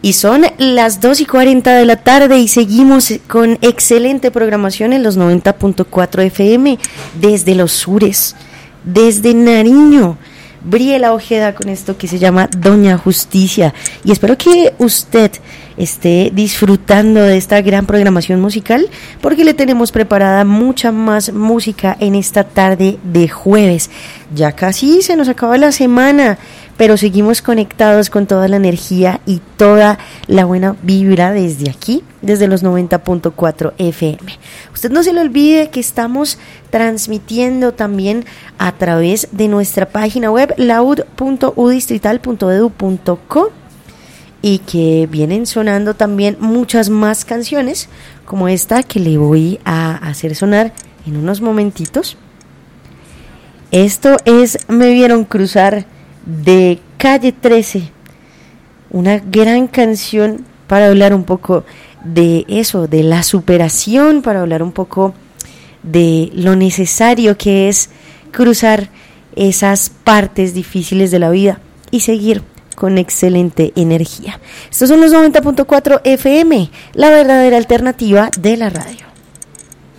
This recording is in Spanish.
Y son las 2:40 de la tarde y seguimos con excelente programación en los 90.4 FM desde los sures, desde Nariño. Briela Ojeda con esto que se llama Doña Justicia. Y espero que usted esté disfrutando de esta gran programación musical, porque le tenemos preparada mucha más música en esta tarde de jueves. Ya casi se nos acaba la semana, pero seguimos conectados con toda la energía y toda la buena vibra desde aquí, desde los 90.4 FM. Usted no se le olvide que estamos transmitiendo también a través de nuestra página web laud.udistrital.edu.co y que vienen sonando también muchas más canciones como esta que le voy a hacer sonar en unos momentitos. Esto es Me Vieron Cruzar de Calle 13, una gran canción para hablar un poco de eso, de la superación, para hablar un poco de lo necesario que es cruzar esas partes difíciles de la vida y seguir con excelente energía. Estos son los 90.4 FM, la verdadera alternativa de la radio.